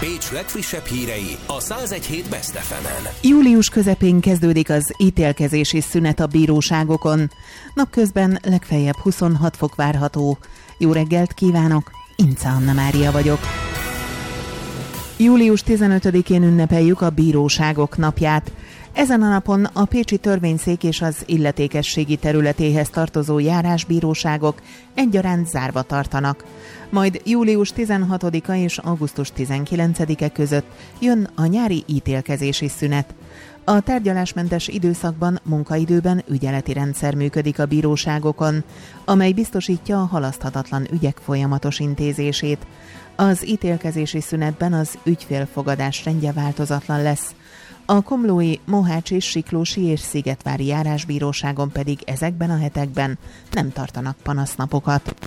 Pécs legfrissebb hírei a 101.7 Best FM-en. Július közepén kezdődik az ítélkezési szünet a bíróságokon. Napközben legfeljebb 26 fok várható. Jó reggelt kívánok, Ince Anna Mária vagyok. Július 15-én ünnepeljük a bíróságok napját. Ezen a napon a Pécsi Törvényszék és az illetékességi területéhez tartozó járásbíróságok egyaránt zárva tartanak. Majd július 16-a és augusztus 19-e között jön a nyári ítélkezési szünet. A tárgyalásmentes időszakban munkaidőben ügyeleti rendszer működik a bíróságokon, amely biztosítja a halaszthatatlan ügyek folyamatos intézését. Az ítélkezési szünetben az ügyfélfogadás rendje változatlan lesz. A komlói, mohácsi, siklósi és szigetvári járásbíróságon pedig ezekben a hetekben nem tartanak panasznapokat.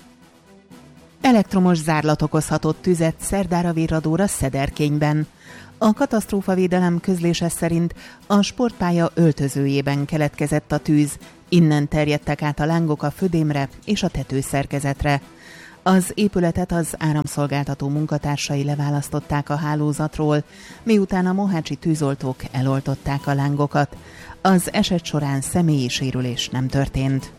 Elektromos zárlat okozhatott tüzet szerdára virradóra Szederkényben. A katasztrófavédelem közlése szerint a sportpálya öltözőjében keletkezett a tűz, innen terjedtek át a lángok a födémre és a tetőszerkezetre. Az épületet az áramszolgáltató munkatársai leválasztották a hálózatról, miután a mohácsi tűzoltók eloltották a lángokat. Az eset során személyi sérülés nem történt.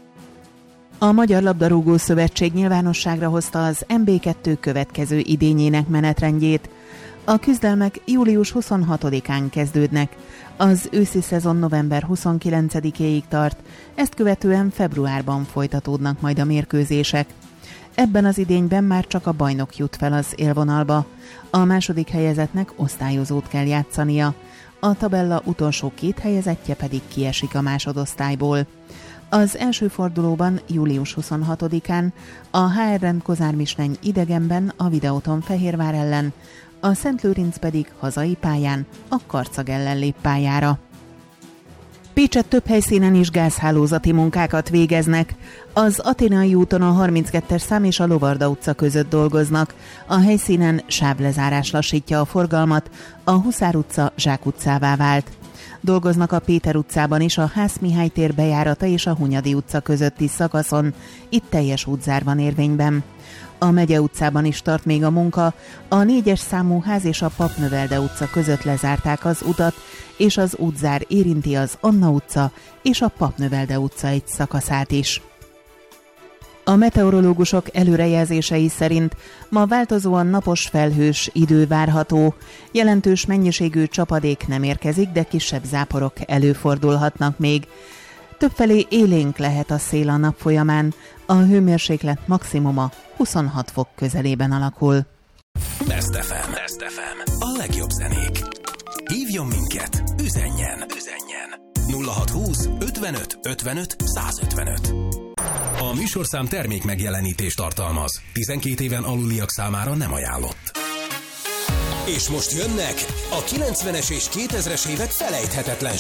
A Magyar Labdarúgó Szövetség nyilvánosságra hozta az MB2 következő idényének menetrendjét. A küzdelmek július 26-án kezdődnek. Az őszi szezon november 29-éig tart, ezt követően februárban folytatódnak majd a mérkőzések. Ebben az idényben már csak a bajnok jut fel az élvonalba. A második helyezettnek osztályozót kell játszania. A tabella utolsó két helyezettje pedig kiesik a másodosztályból. Az első fordulóban július 26-án a HRM Kozármisneny idegenben a Videóton Fehérvár ellen, a Szentlőrinc pedig hazai pályán a Karcag ellen lép pályára. Pécset több helyszínen is gázhálózati munkákat végeznek. Az Athénai úton a 32-es szám és a Lovarda utca között dolgoznak. A helyszínen sávlezárás lassítja a forgalmat, a Huszár utca Zsák utcává vált. Dolgoznak a Péter utcában is a Hász Mihály tér bejárata és a Hunyadi utca közötti szakaszon, itt teljes útzár van érvényben. A Megye utcában is tart még a munka, a 4-es számú ház és a Papnövelde utca között lezárták az utat, és az útzár érinti az Anna utca és a Papnövelde utca egy szakaszát is. A meteorológusok előrejelzései szerint ma változóan napos felhős idő várható. Jelentős mennyiségű csapadék nem érkezik, de kisebb záporok előfordulhatnak még. Többfelé élénk lehet a szél a nap folyamán, a hőmérséklet maximuma 26 fok közelében alakul. Best FM. A legjobb zenék. Hívjon minket, üzenjen. 0620 55 55 155. A műsorszám termék megjelenítést tartalmaz. 12 éven aluliak számára nem ajánlott. És most jönnek a 90-es és 2000-es évek felejthetetlen